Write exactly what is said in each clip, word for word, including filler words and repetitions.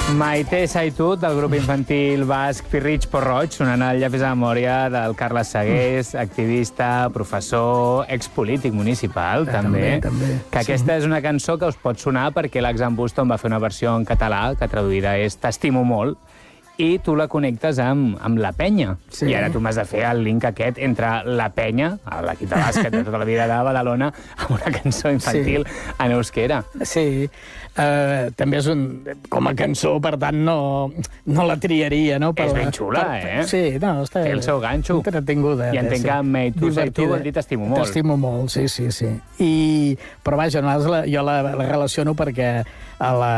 Maite Saitut, del grup infantil basc Pirritx Porroig, sonant el llapis a la memòria del Carles Sagués, activista, professor, expolític municipal, Eh, també. també, també, Que sí. aquesta és una cançó que us pot sonar perquè l'Axan Buston va fer una versió en català, que traduïda és T'estimo molt, i tu la connectes amb, amb la penya. Sí. I ara tu m'has de fer el link aquest entre la penya, l'equip de bàsquet de tota la vida de Badalona, amb una cançó infantil sí. en euskera. Sí, uh, també és un... Com a cançó, per tant, no, no la triaria, no? Per És la- ben xula, per, eh? Sí, no, està... Té el seu ganxo. Entretinguda. I entenc que amb May, tu sei tu, vol dir t'estimo molt. T'estimo molt, sí, sí, sí. I, però vaja, la, jo la, la relaciono perquè a la...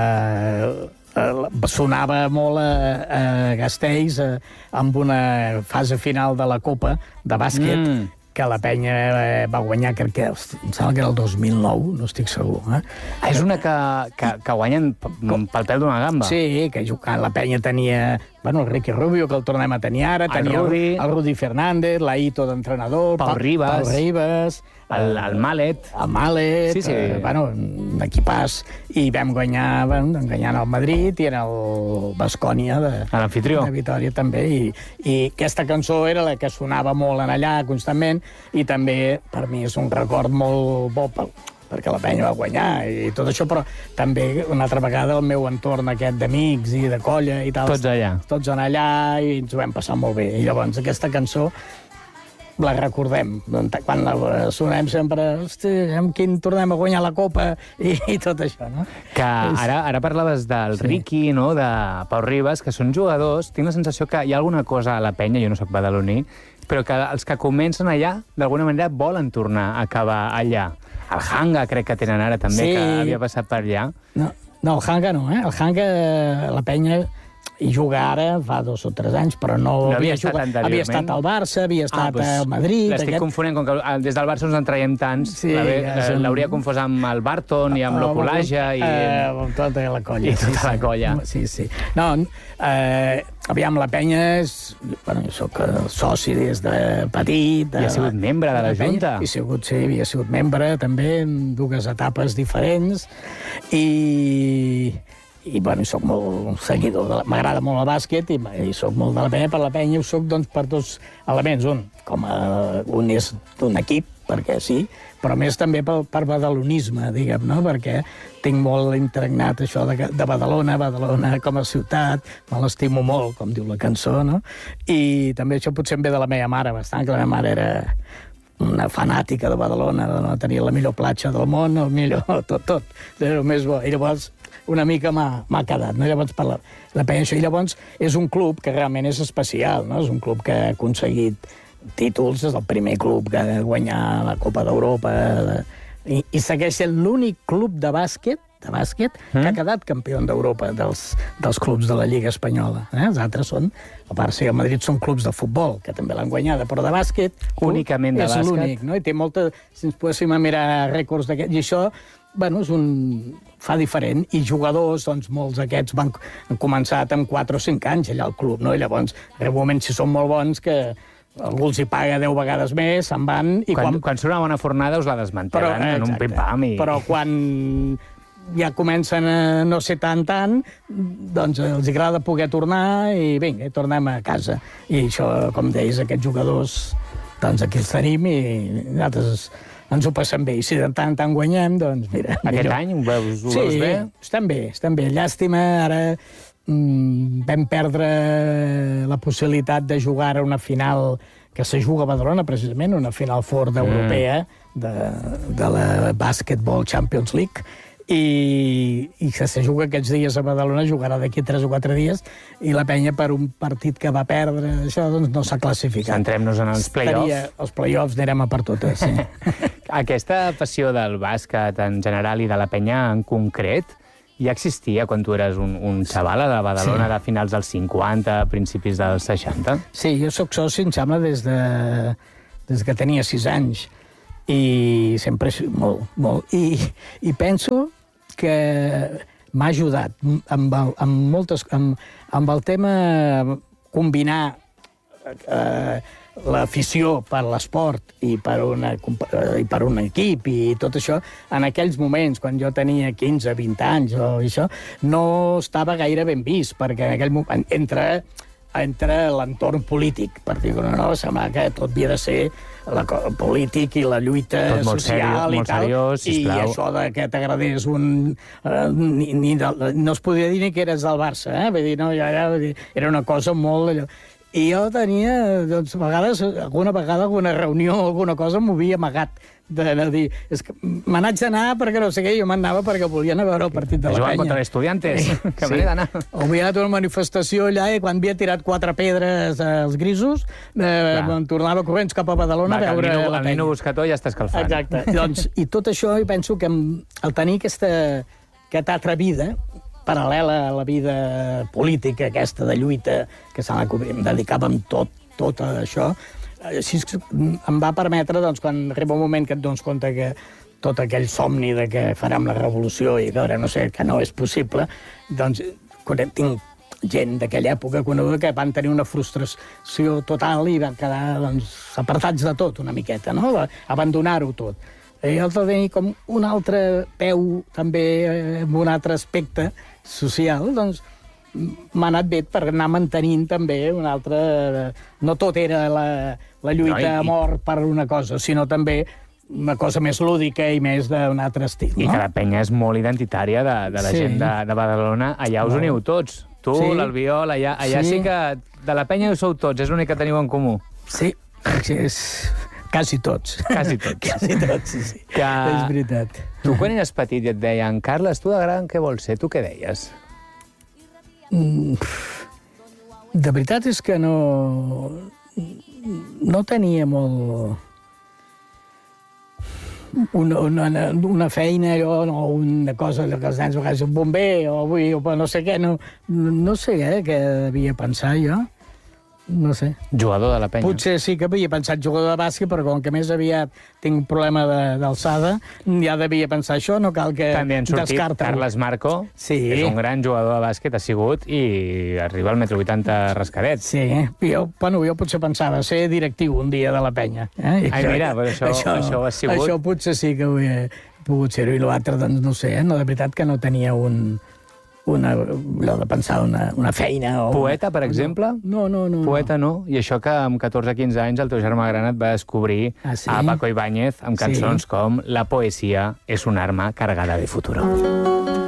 sonava molt a, a Castells a, amb una fase final de la Copa de bàsquet mm. que la penya eh, va guanyar, crec que em sembla que era el dos mil nou, no estic segur. Eh? Ah, és una que, que, que guanyen pel pèl d'una gamba. Sí, que jugant la penya tenia... Bueno, el Ricky Rubio, que el tornem a tenir ara, El tenia Rudi. el Rudy Fernández, l'Aito d'entrenador, Pau Ribas. Pau Ribas, El, el Malet. el Malet, Sí, sí. Eh, bueno, un equipàs, i vam guanyar, bueno, enganyant el Madrid i en el Baskonia de, A l'amfitrió. de Vitòria també, i, i aquesta cançó era la que sonava molt en allà constantment, i també per mi és un record molt bo pel, perquè la penya va guanyar i tot això, però també una altra vegada el meu entorn aquest d'amics i de colla i tal. Tots allà. Tots en allà i ens ho vam passar molt bé. I llavors aquesta cançó la recordem. Quan la sonem sempre, hosti, amb quin tornem a guanyar la Copa i, i tot això, no? Que ara, ara parlaves del Sí. Ricky, no?, de Pau Ribas, que són jugadors. Tinc la sensació que hi ha alguna cosa a la penya, jo no sóc badaloní, però que els que comencen allà, d'alguna manera, volen tornar a acabar allà. El Hanga crec que tenen ara també, Sí. que havia passat per allà. No, no el Hanga no, eh? El Hanga, la penya, i juga ara fa dos o tres anys, però no, No havia estat jugat. anteriorment? Havia estat al Barça, havia estat doncs, al Madrid... L'estic aquest- confonent, com que des del Barça ens en traiem tants. Sí, la ve- ja eh, és un- l'hauria confós amb el Barton i amb l'Oculaja i... Eh, amb tota la colla. I tota sí, la sí. colla. Sí, sí. No, eh, aviam, la penya és... Bueno, jo soc eh, soci des de petit. De, I ha sigut membre de la penya. Junta. He sigut, sí, havia sigut membre també en dues etapes diferents. I... i bueno, soc molt seguidor, de la- m'agrada molt el bàsquet i, i soc molt de la penya. Per la penya ho soc doncs, per dos elements. Un, com a, un és d'un equip, perquè sí, però més també per, per badalonisme, diguem, no? Perquè tinc molt impregnat això de, de Badalona, Badalona com a ciutat, me l'estimo molt, com diu la cançó, no? I també això potser em ve de la meva mare, bastant, que la meva mare era una fanàtica de Badalona, no? Tenia la millor platja del món, el millor, tot, tot, era el més bo. I llavors una mica m'ha quedat, no? Llavors per la, la penya això. I llavors és un club que realment és especial, no? És un club que ha aconseguit títols, és el primer club que ha guanyat la Copa d'Europa, de, i, i segueix sent l'únic club de bàsquet de bàsquet mm. que ha quedat campió d'Europa dels, dels clubs de la Lliga Espanyola. Eh? Els altres són, a part, si el Madrid són clubs de futbol, que també l'han guanyada, però de bàsquet... Únicament de és bàsquet. És l'únic, no? I té molta... Si ens poguéssim mirar rècords d'aquest... I això, bueno, és un... fa diferent. I jugadors, doncs, molts d'aquests van... han començat amb quatre o cinc anys allà al club, no? I llavors, en un moment, si són molt bons, que algú els hi paga deu vegades més, se'n van... I Quan, quan, quan surt una bona fornada us la desmantelen en un exacte. pim-pam. I... Però quan ja comencen a no ser tan tant, doncs els agrada poder tornar i vinga, tornem a casa. I això, com deies, aquests jugadors, doncs aquí els tenim i nosaltres ens ho passem bé. I si de tant en tant guanyem, doncs mira... Aquest millor. any ho veus, ho sí, veus bé? estem bé, estem bé. Llàstima, ara mm, vam perdre la possibilitat de jugar a una final que se juga a Badalona, precisament, una final fort europea mm. de, de la Basketball Champions League, i, i que se juga aquests dies a Badalona, jugarà d'aquí tres o quatre dies, i la penya per un partit que va perdre, això doncs no s'ha classificat. Centrem-nos en els play-offs. Els play-offs anirem a per totes, sí. Aquesta passió del bàsquet en general i de la penya en concret ja existia quan tu eres un, un xaval a la Badalona sí. de finals dels cinquanta, principis dels seixanta? Sí, jo sóc soci, em sembla, des, de, des que tenia sis anys. I sempre... Molt, molt. I, i penso que m'ha ajudat amb, el, amb, moltes, amb, amb el tema combinar eh, l'afició per l'esport i, per una, i per un equip i tot això, en aquells moments, quan jo tenia quinze, vint anys o això, no estava gaire ben vist, perquè en aquell moment, entre, entre l'entorn polític, per dir-ho, no, semblava que tot havia de ser la, polític i la lluita tot molt social seri, i molt tal, seriós, i això de que t'agradés un... Eh, ni, ni de, no es podia dir ni que eres del Barça, eh? Vull dir, no, ja era, era una cosa molt... Allò. I jo tenia, doncs, a vegades, alguna vegada, alguna reunió o alguna cosa m'ho havia amagat de dir, és que me n'haig d'anar perquè no sé què, jo m'anava perquè volia anar a veure el partit de la Jugant penya. contra l'Estudiantes, que sí. me n'he d'anar. O havia anat a una manifestació allà i quan havia tirat quatre pedres als grisos, eh, em tornava corrents cap a Badalona Va, a veure el nino, la el penya. nino buscató ja està escalfant. Exacte. doncs, I tot això, jo penso que el tenir aquesta, aquesta altra vida, paral·lela a la vida política, aquesta de lluita, que se em dedicàvem tot, tot a això, així em va permetre, doncs, quan arriba un moment que et dones compte que tot aquell somni de que farem la revolució i que ara no sé, que no és possible, doncs tinc gent d'aquella època coneguda que van tenir una frustració total i van quedar, doncs, apartats de tot una miqueta, no? Abandonar-ho tot. I jo de tenir com un altre peu, també, en un altre aspecte social, doncs, m'ha anat bé per anar mantenint també un altre... No tot era la, la lluita no, i, a mort per una cosa, sinó també una cosa més lúdica i més d'un altre estil. I no? que la penya és molt identitària de, de la sí. gent de, de Badalona. Allà us uniu tots. Tu, sí. l'Albiol, allà, allà sí. sí que de la penya ho sou tots, és l'únic que teniu en comú. Sí, és... Quasi tots. Quasi tots. Quasi tots, sí, sí. Que... És veritat. Tu, quan eres petit i et deien Carles, tu de gran què vols ser? Tu què deies? Mm, de veritat és que no... No tenia molt... Una, una, una feina o no, una cosa que els nens a vegades un bomber o avui o no sé què, no, no sé eh, què devia pensar jo. No sé. Jugador de la penya. Potser sí que havia pensat jugador de bàsquet, però com que més aviat tinc un problema d'alçada, ja devia pensar això, no cal que també han sortit descarta. Carles Marco, sí. és un gran jugador de bàsquet, ha sigut, i arriba al metro vuitanta rascadet. Sí, jo, bueno, jo potser pensava ser directiu un dia de la penya. Eh? Ai, mira, però això, això, això ho ha sigut. Això potser sí que ho he pogut ser-ho, i l'altre, doncs, no sé, eh? no, de veritat que no tenia un... Una, allò de pensar una, una feina... O Poeta, per una... exemple? No, no, no. Poeta no? I això que amb catorze quinze anys el teu germà gran et va descobrir ah, sí? a Paco Ibáñez amb cançons sí. com La poesia és un arma cargada de futuro.